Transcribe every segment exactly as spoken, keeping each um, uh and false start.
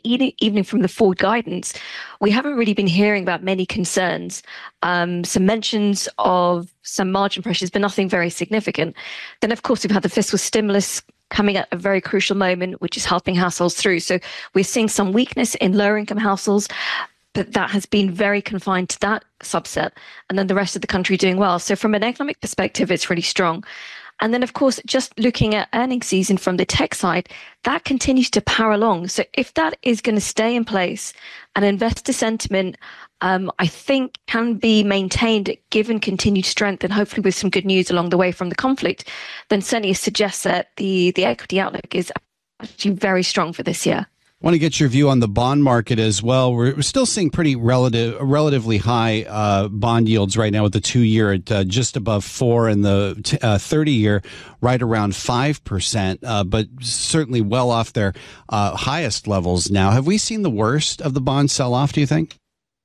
even, even from the forward guidance, we haven't really been hearing about many concerns. Um, some mentions of some margin pressures, but nothing very significant. Then, of course, we've had the fiscal stimulus coming at a very crucial moment, which is helping households through. So we're seeing some weakness in lower income households, but that has been very confined to that subset. And then the rest of the country doing well. So from an economic perspective, it's really strong. And then, of course, just looking at earnings season from the tech side, that continues to power along. So if that is going to stay in place and investor sentiment, um, I think can be maintained given continued strength and hopefully with some good news along the way from the conflict, then certainly it suggests that the, the equity outlook is actually very strong for this year. I want to get your view on the bond market as well. We're still seeing pretty relative, relatively high uh, bond yields right now, with the two-year at uh, just above four and the t- uh, thirty-year right around five percent, uh, but certainly well off their uh, highest levels now. Have we seen the worst of the bond sell-off, do you think?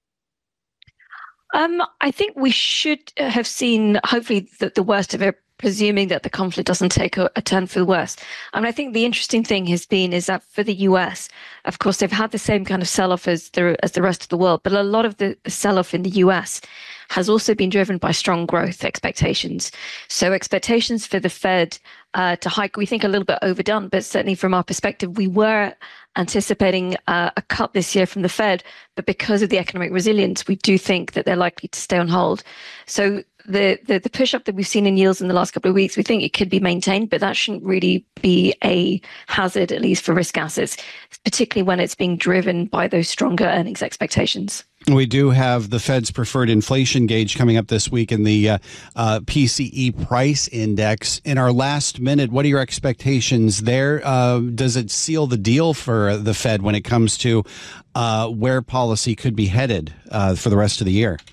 Um, I think we should have seen, hopefully, the, the worst of it, presuming that the conflict doesn't take a, a turn for the worse. I mean, I think the interesting thing has been is that for the U S, of course, they've had the same kind of sell-off as the, as the rest of the world, but a lot of the, the sell-off in the U S has also been driven by strong growth expectations. So expectations for the Fed uh, to hike, we think a little bit overdone, but certainly from our perspective, we were anticipating uh, a cut this year from the Fed, but because of the economic resilience, we do think that they're likely to stay on hold. So the, the, the push up that we've seen in yields in the last couple of weeks, we think it could be maintained, but that shouldn't really be a hazard, at least for risk assets, particularly when it's being driven by those stronger earnings expectations. We do have the Fed's preferred inflation gauge coming up this week in the uh, uh, P C E price index. In our last minute, what are your expectations there? Uh, does it seal the deal for the Fed when it comes to uh, where policy could be headed uh, for the rest of the year?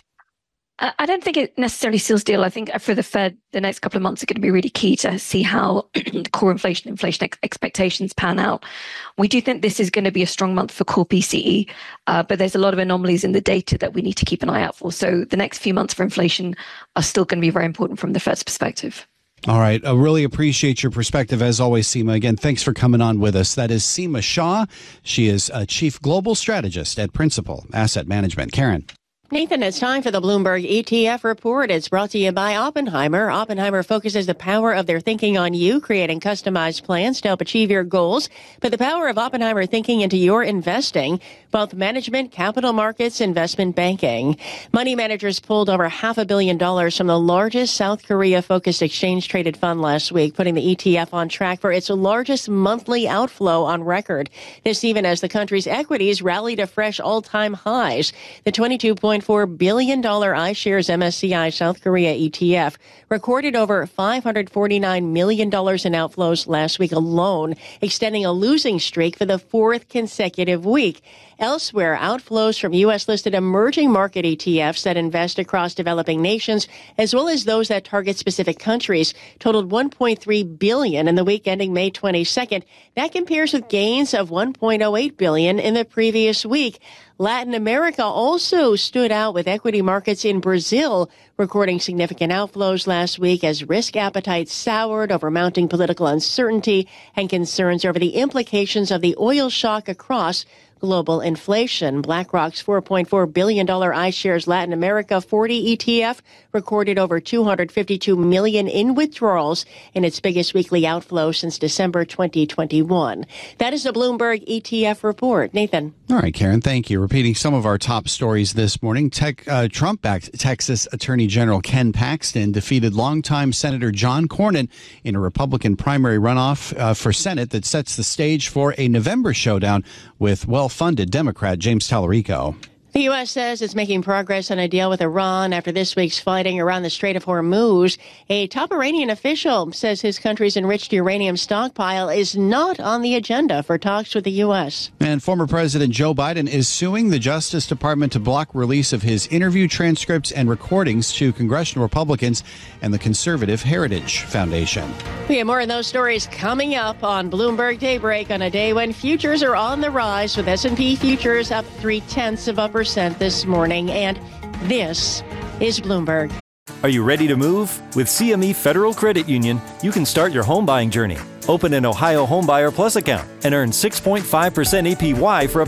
I don't think it necessarily seals the deal. I think for the Fed, the next couple of months are going to be really key to see how core inflation, inflation ex- expectations pan out. We do think this is going to be a strong month for core P C E, uh, but there's a lot of anomalies in the data that we need to keep an eye out for. So the next few months for inflation are still going to be very important from the Fed's perspective. All right. I really appreciate your perspective, as always, Seema. Again, thanks for coming on with us. That is Seema Shah. She is a Chief Global Strategist at Principal Asset Management. Karen. Nathan, it's time for the Bloomberg E T F report. It's brought to you by Oppenheimer. Oppenheimer focuses the power of their thinking on you, creating customized plans to help achieve your goals. Put the power of Oppenheimer thinking into your investing, both management, capital markets, investment banking. Money managers pulled over half a billion dollars from the largest South Korea-focused exchange-traded fund last week, putting the E T F on track for its largest monthly outflow on record. This even as the country's equities rallied to fresh all-time highs. The twenty-two point four billion dollars iShares M S C I South Korea E T F recorded over five hundred forty-nine million dollars in outflows last week alone, extending a losing streak for the fourth consecutive week. Elsewhere, outflows from U S-listed emerging market E T Fs that invest across developing nations, as well as those that target specific countries, totaled one point three billion dollars in the week ending May twenty-second. That compares with gains of one point oh eight billion dollars in the previous week. Latin America also stood out, with equity markets in Brazil recording significant outflows last week as risk appetite soured over mounting political uncertainty and concerns over the implications of the oil shock across global inflation. BlackRock's four point four billion dollars iShares Latin America forty E T F recorded over two hundred fifty-two million dollars in withdrawals in its biggest weekly outflow since December twenty twenty-one. That is the Bloomberg E T F report. Nathan. All right, Karen, thank you. Repeating some of our top stories this morning, Tech, uh, Trump-backed Texas Attorney General Ken Paxton defeated longtime Senator John Cornyn in a Republican primary runoff uh, for Senate that sets the stage for a November showdown with well-funded Democrat James Tallarico. The U S says it's making progress on a deal with Iran after this week's fighting around the Strait of Hormuz. A top Iranian official says his country's enriched uranium stockpile is not on the agenda for talks with the U S. And former President Joe Biden is suing the Justice Department to block release of his interview transcripts and recordings to congressional Republicans and the Conservative Heritage Foundation. We have more of those stories coming up on Bloomberg Daybreak on a day when futures are on the rise, with S and P futures up three-tenths of a percent this morning. And this is Bloomberg. Are you ready to move? With C M E Federal Credit Union, you can start your home buying journey. Open an Ohio Homebuyer Plus account and earn six point five percent A P Y for up